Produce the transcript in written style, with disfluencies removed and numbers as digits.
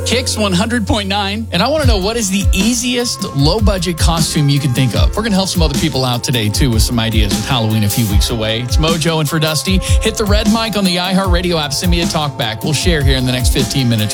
Kicks 100.9. And I want to know, what is the easiest low-budget costume you can think of? We're going to help some other people out today, too, with some ideas with Halloween a few weeks away. It's Mojo and for Dusty. Hit the red mic on the iHeartRadio app. Send me a talk back. We'll share here in the next 15 minutes.